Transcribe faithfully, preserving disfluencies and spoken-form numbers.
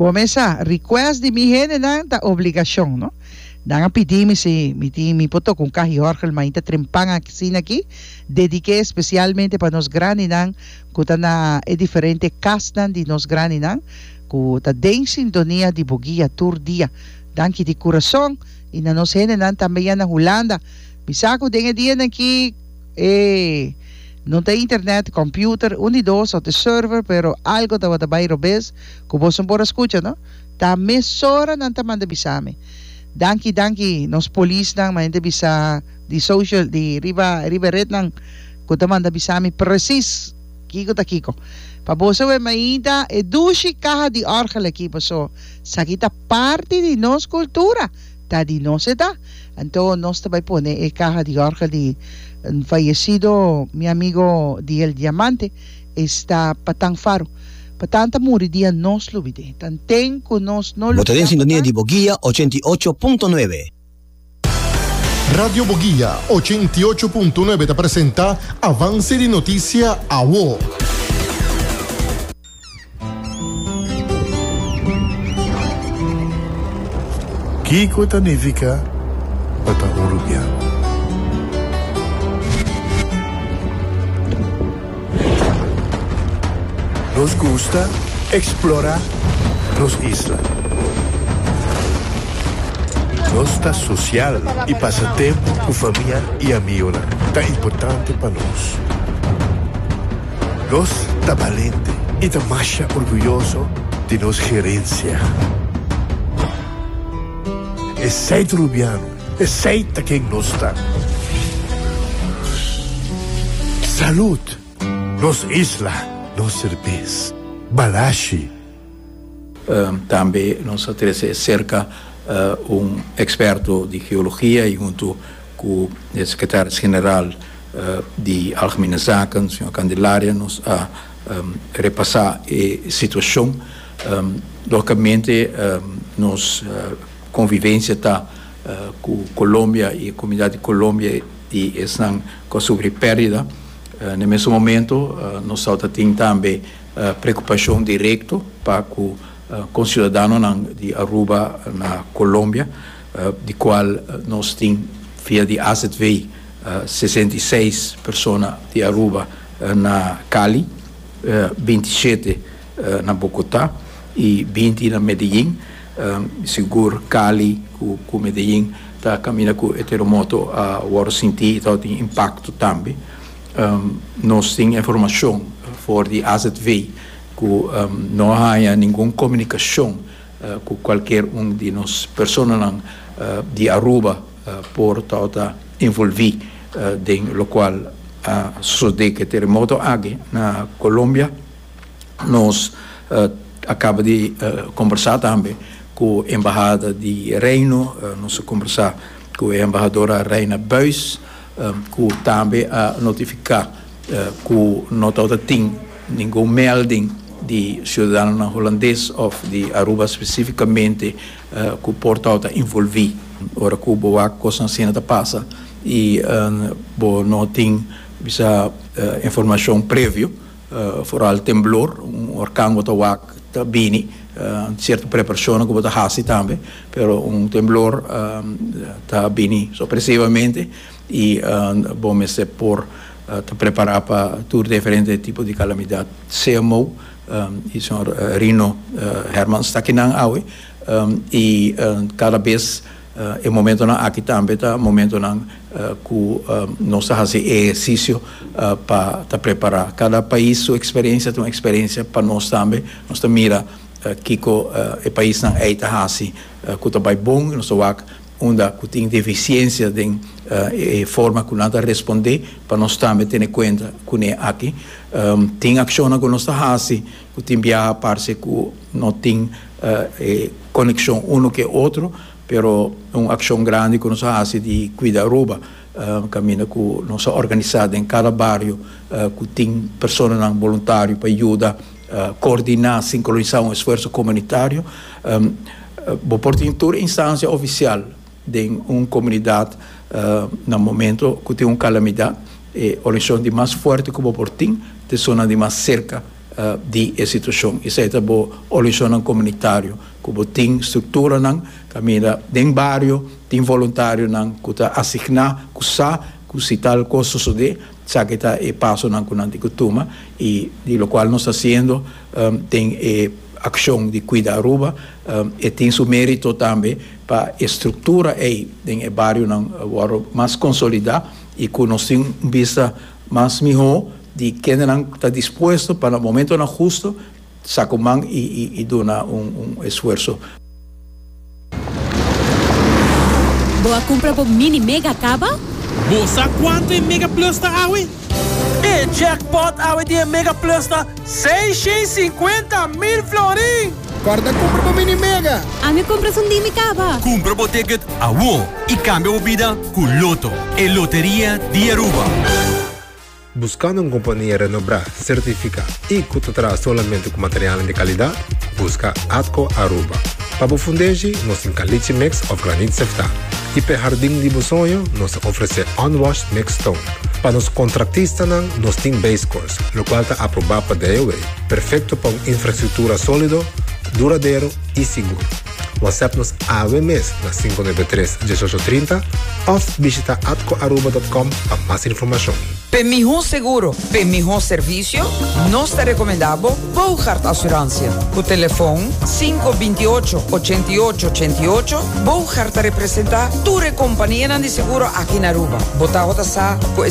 Pomesa, request di mi hene na ta obligasyon, no? Nanga pidi mi si mi ti mi poto kung kahi Jorge maita trimpanga kisina ki dedique especialmente para nos grani nang kuta na e diferente kastan di nos grani nang kuta den sintonia di Bogia tour dia danki di corazon ina nos hene nan también na Holanda bisako dinge dia na ki eh non tem internet, computer, unidos ou de server, pero algo da wata bay robes, kubo son por escucha, no? Ta mesora nan tamanda bisame. Danki danki nos police nang maende bisa di social di riba riba red nang kutamanda bisame precis kiko ta kiko. Paboso we maida e dushi kaha di orgel equipo so sakita parte di nos cultura ta di nos eta. Anto nos tabay pone e caja di orgel di fallecido mi amigo di El Diamante está patang faro. Patanta muri dia nos lubide. Tanten con nos no lo. Bote en sintonía di Bogia ochenta y ocho punto nueve. Radio Bogia ochenta y ocho punto nueve te presenta Avance di Noticia a W O. Kiko Tanifica Pata Uruguay. Nos gusta explorar las islas. Nos está social y pasa tiempo con familia y amigos. Tan importante para nos. Nos está valiente y está más orgulloso de nos gerencia. Es seis rubiano, es seis quien nos está. Salud, nos isla. Nos cerveza, Balashi. Uh, também nós temos cerca uh, um experto de geologia e junto com o secretário-geral uh, de Algemene Zaken, o senhor Candelaria, nos a um, repassar a situação. Um, logicamente, um, nos uh, convivência está uh, com Colômbia e a comunidade de Colômbia e estão com sobre perda. Uh, no mesmo momento, uh, nós temos também uh, preocupação direta para o uh, concidadão de Aruba na Colômbia, uh, de qual uh, nós temos via de A Z V uh, sessenta e seis pessoas de Aruba uh, na Cali, uh, vinte e sete uh, na Bogotá e vinte na Medellín. Uh, seguro Cali com Medellín está caminhando com o terremoto a uh, sentir e tem impacto também. Um, nós temos informação for de A Z V que um, não há nenhuma comunicação uh, com qualquer um de nós pessoas uh, de Aruba uh, por estar envolvido uh, em o qual uh, sucede que terremoto aqui na Colômbia. Nós uh, acaba de uh, conversar também com a embaixada de Reino, uh, nós conversar com a embaixadora Reina Buis, que também a notificar que não tem nenhuma melding de cidadão holandês ou de Aruba especificamente que porta envolvido. Ora que boa coisa assim está passa e bo não tem essa informação prévia fora o temblor, um orcão que está bem, certa preparação que está fazendo também, pero um temblor está bem supressivamente. E uh, vamos ser por uh, te preparar para tudo diferente tipo de calamidade. C M O um, e o senhor uh, Rino uh, Herman está aqui na Aue um, e uh, cada vez uh, é momento na aqui também tá momento na uh, que uh, nós fazemos exercício uh, para te preparar. Cada país sua experiência tem uma experiência para nós também. Nós também mira uh, que o uh, país na eita hasi uh, que tá bom nós wak onde tem deficiência de uh, e forma que nada responder para nós também ter em conta que é aqui um, tem ação que nós fazemos que tem viajar parece que não tem uh, e conexão um com o outro pero uma ação grande que nós fazemos de cuidar Aruba uh, caminho que nós organizado em cada bairro uh, que tem pessoas voluntárias para ajudar uh, coordenar sincronizar um esforço comunitário um, uh, por toda instância oficial de uma comunidade uh, no momento que tem uma calamidade e a oração de mais forte que o portim de zona de mais cerca uh, di situação. Isso é também olhando comunitário, como tem estrutura não, caminha dentro bairro, tem voluntário não, que está assignar, que sa, que se tal coisa suceder, sabe que está e passo não com anticutuma e de lo qual nós está sendo um, tem e ação de cuidar Aruba um, e tem seu mérito também para a estrutura aí em bairro não agora mais consolidar e com nós tem vista mais melhor de quem não está disposto para o momento não justo sacomang e e, e dona um, um esforço. Boa compra por mini mega acaba? Boa sabe quanto é Mega Plus tá awe? E jackpot awe de Mega Plus tá seiscentos e cinquenta mil florim. Guarda compra por mini mega. A minha compra são de me acaba. Compra por ticket a wo e cambia a vida com Loto, e Loteria de Aruba. Buscando uma companhia renombrada, certificada e que te traz somente com material de qualidade, busca Atco Aruba. Para o fundejo, nós temos caliche mix of granite sefta. E para jardim de sonho, nós oferecemos unwashed mix stone. Para os contratistas, nós temos base course, o qual está aprovado para D E W, perfeito para uma infraestrutura sólida, duradouro e seguro. WhatsApp-nos A W M S na cinco nove três, um oito três zero ou visita atco aruba ponto com para mais informação. Para melhor seguro, para melhor serviço, nós te recomendamos Bouchard Assurância. O telefone cinco dois oito, oito oito oito oito. Bouchard representa a tua companhia de seguro aqui na Aruba. Bota a com